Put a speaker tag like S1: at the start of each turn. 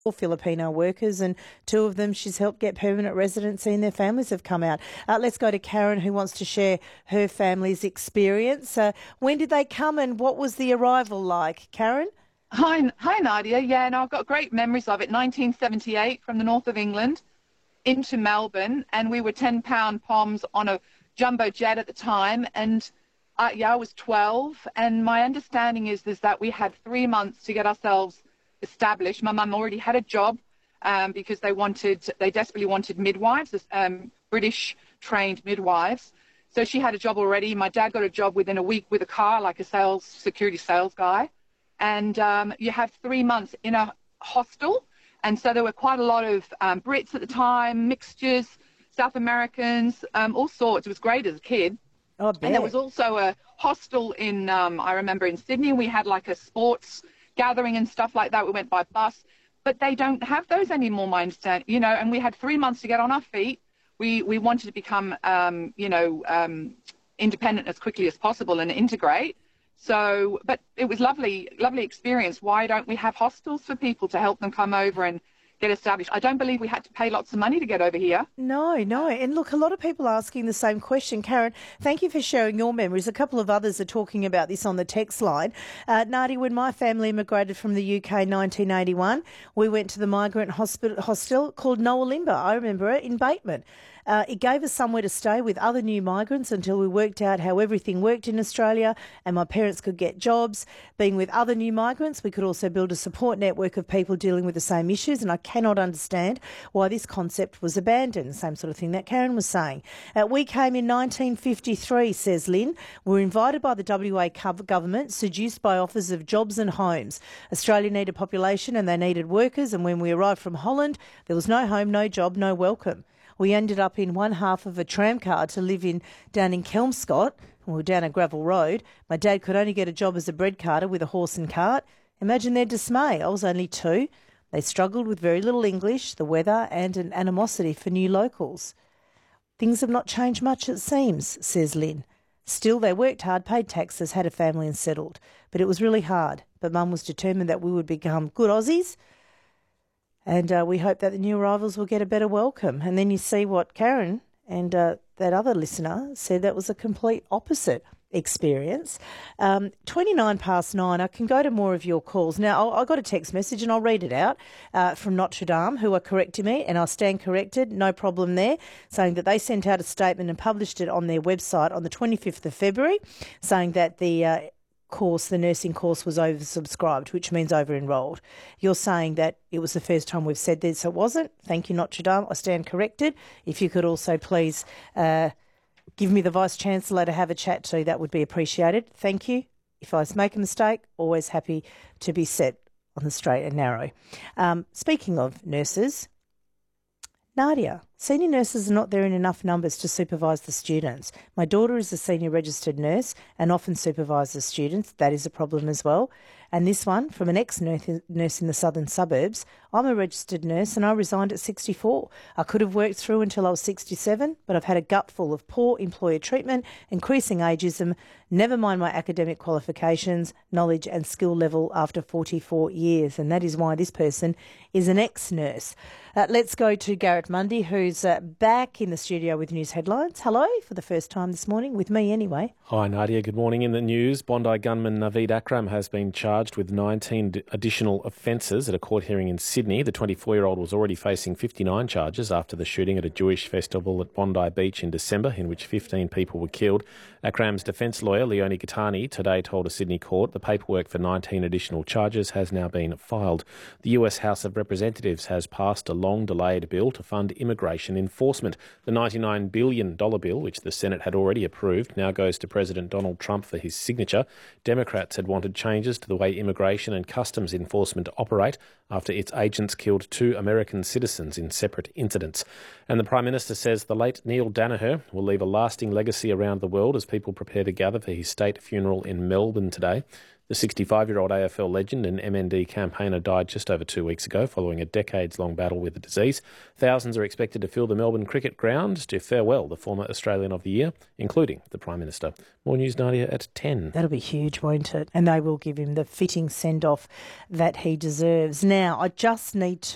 S1: Filipino workers, and two of them she's helped get permanent residency and their families have come out. Let's go to Karen, who wants to share her family's experience. When did they come and what was the arrival like? Karen?
S2: Hi, Nadia. Yeah, no, I've got great memories of it. 1978 from the north of England into Melbourne, and we were 10-pound poms on a jumbo jet at the time. And I was 12, and my understanding is that we had 3 months to get ourselves established. My mum already had a job because they desperately wanted midwives, British trained midwives. So she had a job already. My dad got a job within a week with a car, like a security sales guy. And you have 3 months in a hostel. And so there were quite a lot of Brits at the time, mixtures, South Americans, all sorts. It was great as a kid.
S1: Oh, I bet.
S2: And there was also a hostel in, I remember in Sydney, we had like a sports gathering and stuff like that. We went by bus, but they don't have those anymore, my understanding, and we had 3 months to get on our feet. We wanted to become, independent as quickly as possible and integrate. So, but it was lovely experience. Why don't we have hostels for people to help them come over and get established? I don't believe we had to pay lots of money to get over here.
S1: No. And look, a lot of people are asking the same question. Karen, thank you for sharing your memories. A couple of others are talking about this on the text line. Nadia, when my family immigrated from the UK in 1981, we went to the migrant hostel called Noalimba. I remember it, in Bateman. It gave us somewhere to stay with other new migrants until we worked out how everything worked in Australia and my parents could get jobs. Being with other new migrants, we could also build a support network of people dealing with the same issues, and I cannot understand why this concept was abandoned. Same sort of thing that Karen was saying. We came in 1953, says Lynn. We were invited by the WA government, seduced by offers of jobs and homes. Australia needed population and they needed workers, and when we arrived from Holland, there was no home, no job, no welcome. We ended up in one half of a tram car to live down in Kelmscott. We were down a gravel road. My dad could only get a job as a bread carter with a horse and cart. Imagine their dismay. I was only 2. They struggled with very little English, the weather, and an animosity for new locals. Things have not changed much, it seems, says Lynn. Still, they worked hard, paid taxes, had a family and settled. But it was really hard. But Mum was determined that we would become good Aussies. And we hope that the new arrivals will get a better welcome. And then you see what Karen and that other listener said, that was a complete opposite experience. 9:29. I can go to more of your calls. Now, I got a text message and I'll read it out from Notre Dame, who are correcting me, and I stand corrected, no problem there, saying that they sent out a statement and published it on their website on the 25th of February, saying that the nursing course was oversubscribed, which means over-enrolled. You're saying that it was the first time we've said this. It wasn't. Thank you, Notre Dame. I stand corrected. If you could also please give me the Vice-Chancellor to have a chat to, that would be appreciated. Thank you. If I make a mistake, always happy to be set on the straight and narrow. Speaking of nurses, Nadia, senior nurses are not there in enough numbers to supervise the students. My daughter is a senior registered nurse and often supervises students. That is a problem as well. And this one, from an ex-nurse in the southern suburbs, I'm a registered nurse and I resigned at 64. I could have worked through until I was 67, but I've had a gut full of poor employer treatment, increasing ageism, never mind my academic qualifications, knowledge and skill level after 44 years. And that is why this person is an ex-nurse. Let's go to Garrett Mundy, who's back in the studio with news headlines. Hello, for the first time this morning, with me anyway.
S3: Hi, Nadia. Good morning. In the news, Bondi gunman Naveed Akram has been charged with 19 additional offences at a court hearing in Sydney. The 24-year-old was already facing 59 charges after the shooting at a Jewish festival at Bondi Beach in December, in which 15 people were killed. Akram's defence lawyer, Leonie Gattani, today told a Sydney court the paperwork for 19 additional charges has now been filed. The US House of Representatives has passed a long-delayed bill to fund immigration enforcement. The $99 billion bill, which the Senate had already approved, now goes to President Donald Trump for his signature. Democrats had wanted changes to the way immigration and customs enforcement operate after its agents killed 2 American citizens in separate incidents. And the Prime Minister says the late Neil Daniher will leave a lasting legacy around the world as people prepare to gather for his state funeral in Melbourne today. The 65-year-old AFL legend and MND campaigner died just over 2 weeks ago following a decades-long battle with the disease. Thousands are expected to fill the Melbourne Cricket Ground to farewell the former Australian of the Year, including the Prime Minister. More news, Nadia, at 10.
S1: That'll be huge, won't it? And they will give him the fitting send-off that he deserves. Now, I just need to